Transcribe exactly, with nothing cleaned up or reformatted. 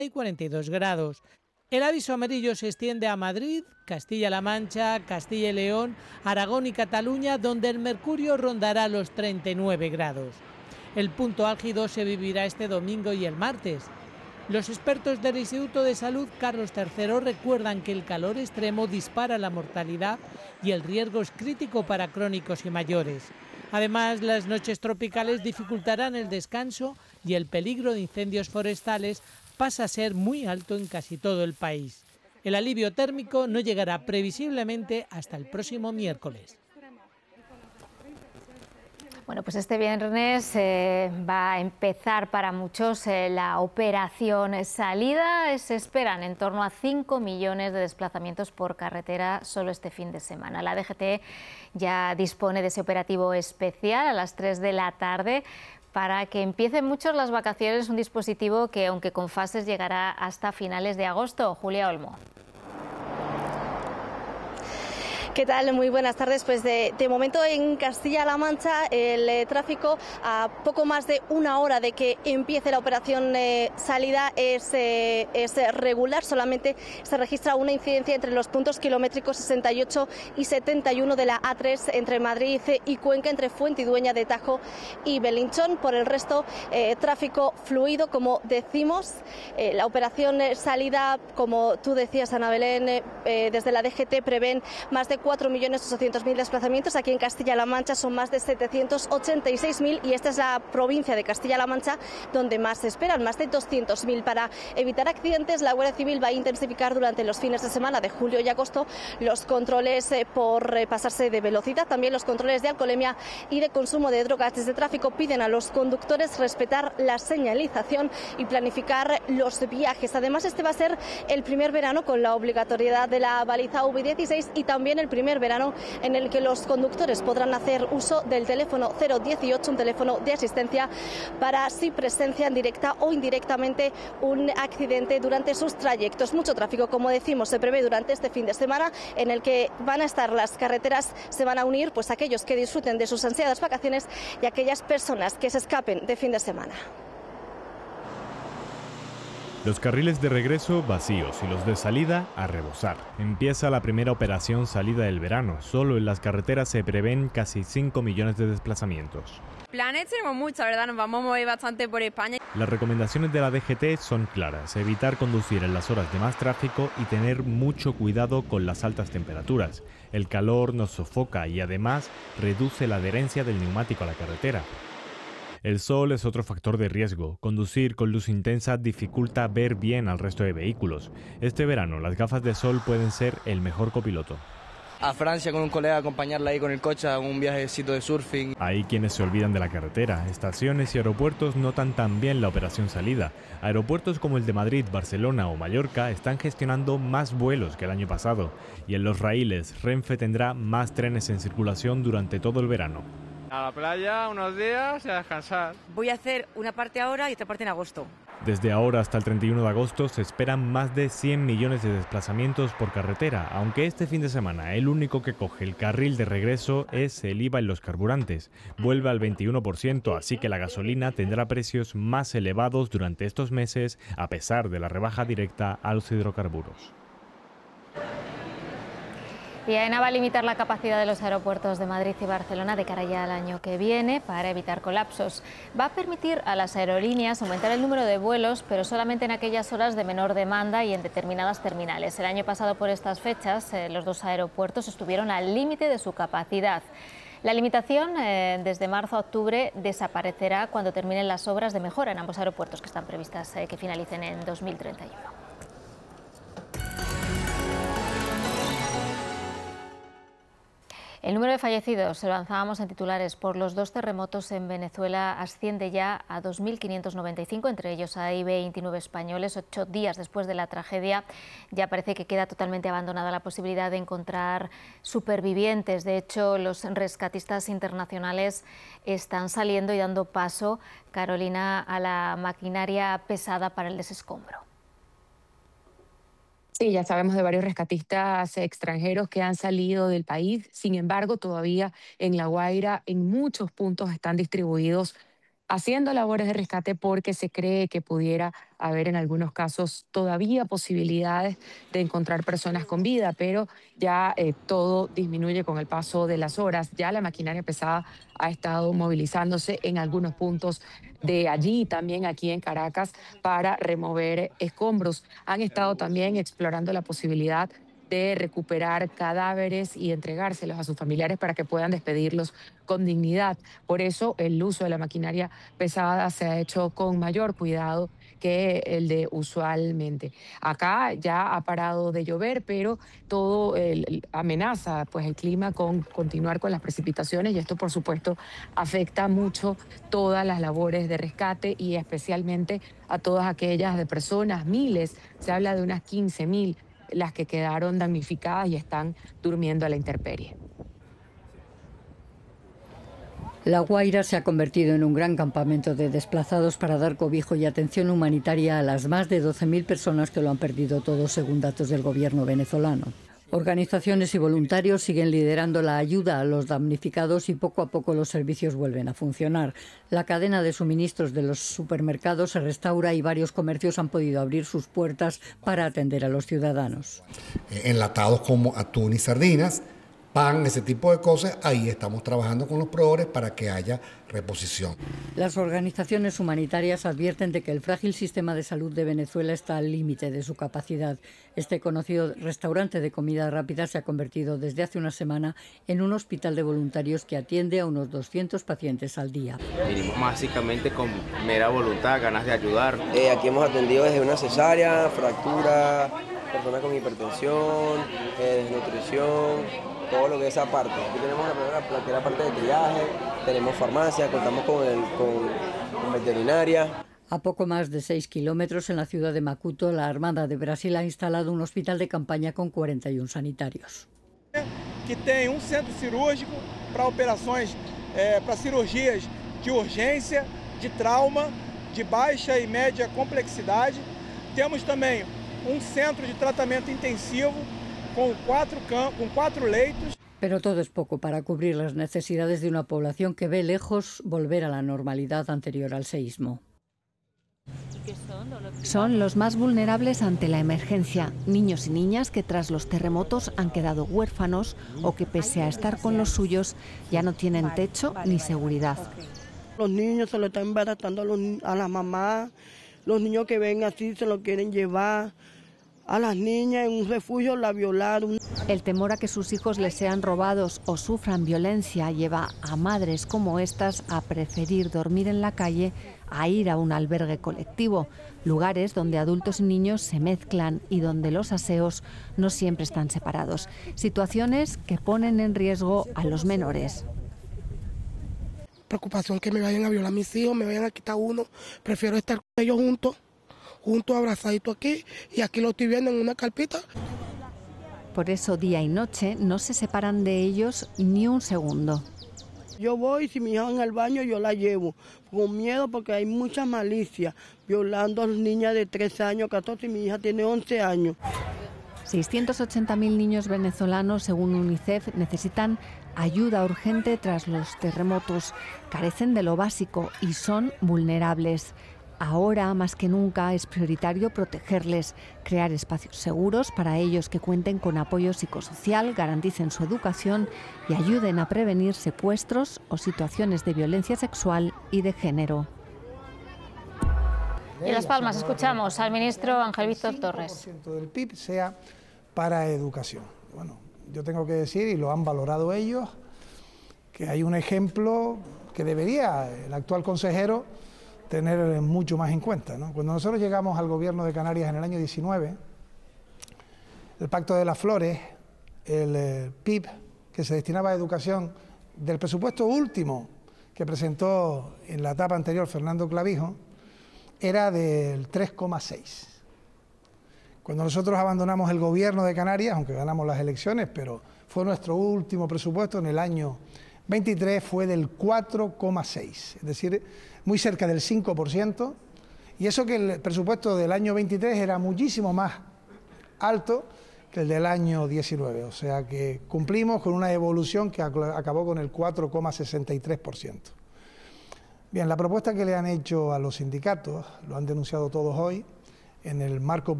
y cuarenta y dos grados. El aviso amarillo se extiende a Madrid, Castilla-La Mancha, Castilla y León, Aragón y Cataluña, donde el mercurio rondará los treinta y nueve grados. El punto álgido se vivirá este domingo y el martes. Los expertos del Instituto de Salud Carlos tercero recuerdan que el calor extremo dispara la mortalidad y el riesgo es crítico para crónicos y mayores. Además, las noches tropicales dificultarán el descanso y el peligro de incendios forestales pasa a ser muy alto en casi todo el país. El alivio térmico no llegará previsiblemente hasta el próximo miércoles. Bueno, pues este viernes eh, va a empezar para muchos eh, la operación salida. Se esperan en torno a cinco millones de desplazamientos por carretera solo este fin de semana. La D G T ya dispone de ese operativo especial a las tres de la tarde para que empiecen muchos las vacaciones, un dispositivo que, aunque con fases, llegará hasta finales de agosto. Julia Olmo. ¿Qué tal? Muy buenas tardes. Pues de, de momento en Castilla-La Mancha el eh, tráfico a poco más de una hora de que empiece la operación eh, salida es, eh, es regular. Solamente se registra una incidencia entre los puntos kilométricos sesenta y ocho y setenta y uno de la A tres entre Madrid y Cuenca, entre Fuentidueña de Tajo y Belinchón. Por el resto, eh, tráfico fluido, como decimos. Eh, la operación eh, salida, como tú decías, Ana Belén, eh, desde la D G T prevén más de cuatro millones ochocientos mil desplazamientos. Aquí en Castilla-La Mancha son más de setecientos ochenta y seis mil y esta es la provincia de Castilla-La Mancha donde más se esperan, más de doscientos mil. Para evitar accidentes, la Guardia Civil va a intensificar durante los fines de semana de julio y agosto los controles eh, por eh, pasarse de velocidad, también los controles de alcoholemia y de consumo de drogas. Desde tráfico piden a los conductores respetar la señalización y planificar los viajes. Además, este va a ser el primer verano con la obligatoriedad de la baliza U V dieciséis y también el primer verano en el que los conductores podrán hacer uso del teléfono cero dieciocho, un teléfono de asistencia, para si presencian directa o indirectamente un accidente durante sus trayectos. Mucho tráfico, como decimos, se prevé durante este fin de semana, en el que van a estar las carreteras, se van a unir pues aquellos que disfruten de sus ansiadas vacaciones y aquellas personas que se escapen de fin de semana. Los carriles de regreso vacíos y los de salida a rebosar. Empieza la primera operación salida del verano. Solo en las carreteras se prevén casi cinco millones de desplazamientos. Planes tenemos muchos, ¿verdad? Nos vamos a mover bastante por España. Las recomendaciones de la D G T son claras: evitar conducir en las horas de más tráfico y tener mucho cuidado con las altas temperaturas. El calor nos sofoca y además reduce la adherencia del neumático a la carretera. El sol es otro factor de riesgo. Conducir con luz intensa dificulta ver bien al resto de vehículos. Este verano las gafas de sol pueden ser el mejor copiloto. A Francia con un colega, acompañarla ahí con el coche a un viajecito de surfing. Hay quienes se olvidan de la carretera. Estaciones y aeropuertos notan también la operación salida. Aeropuertos como el de Madrid, Barcelona o Mallorca están gestionando más vuelos que el año pasado. Y en los raíles, Renfe tendrá más trenes en circulación durante todo el verano. A la playa unos días y a descansar. Voy a hacer una parte ahora y otra parte en agosto. Desde ahora hasta el treinta y uno de agosto se esperan más de cien millones de desplazamientos por carretera, aunque este fin de semana el único que coge el carril de regreso es el I V A en los carburantes. Vuelve al veintiuno por ciento, así que la gasolina tendrá precios más elevados durante estos meses, a pesar de la rebaja directa a los hidrocarburos. Y AENA va a limitar la capacidad de los aeropuertos de Madrid y Barcelona de cara ya al año que viene para evitar colapsos. Va a permitir a las aerolíneas aumentar el número de vuelos, pero solamente en aquellas horas de menor demanda y en determinadas terminales. El año pasado, por estas fechas, eh, los dos aeropuertos estuvieron al límite de su capacidad. La limitación eh, desde marzo a octubre desaparecerá cuando terminen las obras de mejora en ambos aeropuertos, que están previstas eh, que finalicen en dos mil treinta y uno. El número de fallecidos, se lo avanzábamos en titulares, por los dos terremotos en Venezuela asciende ya a dos mil quinientos noventa y cinco, entre ellos hay veintinueve españoles. Ocho días después de la tragedia ya parece que queda totalmente abandonada la posibilidad de encontrar supervivientes. De hecho, los rescatistas internacionales están saliendo y dando paso, Carolina, a la maquinaria pesada para el desescombro. Sí, ya sabemos de varios rescatistas extranjeros que han salido del país. Sin embargo, todavía en La Guaira, en muchos puntos están distribuidos haciendo labores de rescate porque se cree que pudiera haber en algunos casos todavía posibilidades de encontrar personas con vida, pero ya eh, todo disminuye con el paso de las horas. Ya la maquinaria pesada ha estado movilizándose en algunos puntos de allí, también aquí en Caracas, para remover escombros. Han estado también explorando la posibilidad de recuperar cadáveres y entregárselos a sus familiares para que puedan despedirlos con dignidad. Por eso el uso de la maquinaria pesada se ha hecho con mayor cuidado que el de usualmente. Acá ya ha parado de llover, pero todo el, el, amenaza pues, el clima con continuar con las precipitaciones y esto, por supuesto, afecta mucho todas las labores de rescate y especialmente a todas aquellas de personas, miles, se habla de unas quince mil, las que quedaron damnificadas y están durmiendo a la intemperie. La Guaira se ha convertido en un gran campamento de desplazados para dar cobijo y atención humanitaria a las más de doce mil personas que lo han perdido todo, según datos del gobierno venezolano. Organizaciones y voluntarios siguen liderando la ayuda a los damnificados y poco a poco los servicios vuelven a funcionar. La cadena de suministros de los supermercados se restaura y varios comercios han podido abrir sus puertas para atender a los ciudadanos. Enlatados como atún y sardinas, pan, ese tipo de cosas, ahí estamos trabajando con los proveedores para que haya reposición. Las organizaciones humanitarias advierten de que el frágil sistema de salud de Venezuela está al límite de su capacidad. Este conocido restaurante de comida rápida se ha convertido desde hace una semana en un hospital de voluntarios que atiende a unos doscientos pacientes al día. Vinimos básicamente con mera voluntad, ganas de ayudar. Eh, aquí hemos atendido desde una cesárea, fractura, personas con hipertensión, eh, desnutrición, todo lo que es esa parte. Aquí tenemos la primera, la primera parte de triaje, tenemos farmacia, contamos con, el, con, con veterinaria. A poco más de seis kilómetros en la ciudad de Macuto, la Armada de Brasil ha instalado un hospital de campaña con cuarenta y uno sanitarios. Que tem um centro cirúrgico para operações, eh, para cirurgias de urgência, de trauma, de baixa e média complexidade. Temos também um centro de tratamento intensivo con cuatro, con cuatro leitos. Pero todo es poco para cubrir las necesidades de una población que ve lejos volver a la normalidad anterior al seísmo. Son los más vulnerables ante la emergencia, niños y niñas que tras los terremotos han quedado huérfanos o que pese a estar con los suyos ya no tienen techo ni seguridad. Los niños se lo están embarazando a, los, a la mamá, los niños que ven así se lo quieren llevar. A las niñas en un refugio la violaron. El temor a que sus hijos les sean robados o sufran violencia lleva a madres como estas a preferir dormir en la calle a ir a un albergue colectivo, lugares donde adultos y niños se mezclan y donde los aseos no siempre están separados. Situaciones que ponen en riesgo a los menores. Preocupación que me vayan a violar a mis hijos, me vayan a quitar uno. Prefiero estar con ellos juntos. juntos, abrazaditos aquí, y aquí lo estoy viendo en una carpita. Por eso día y noche no se separan de ellos ni un segundo. Yo voy, si mi hija en el baño, yo la llevo, con miedo porque hay mucha malicia, violando a las niñas de trece años, catorce, y mi hija tiene once años. seiscientos ochenta mil niños venezolanos, según UNICEF, necesitan ayuda urgente tras los terremotos. Carecen de lo básico y son vulnerables. Ahora, más que nunca, es prioritario protegerles, crear espacios seguros para ellos que cuenten con apoyo psicosocial, garanticen su educación y ayuden a prevenir secuestros o situaciones de violencia sexual y de género. Y en Las Palmas escuchamos al ministro Ángel Víctor Torres. El del P I B sea para educación. Bueno, yo tengo que decir, y lo han valorado ellos, que hay un ejemplo que debería el actual consejero tener mucho más en cuenta, ¿no? Cuando nosotros llegamos al gobierno de Canarias en el año diecinueve, el Pacto de las Flores, el eh, P I B que se destinaba a educación, del presupuesto último que presentó en la etapa anterior Fernando Clavijo, era del tres coma seis. Cuando nosotros abandonamos el gobierno de Canarias, aunque ganamos las elecciones, pero fue nuestro último presupuesto en el año veintitrés, fue del cuatro coma seis, es decir, muy cerca del cinco por ciento, y eso que el presupuesto del año veintitrés era muchísimo más alto que el del año diecinueve, o sea que cumplimos con una evolución que acabó con el cuatro coma sesenta y tres por ciento. Bien, la propuesta que le han hecho a los sindicatos, lo han denunciado todos hoy, en el marco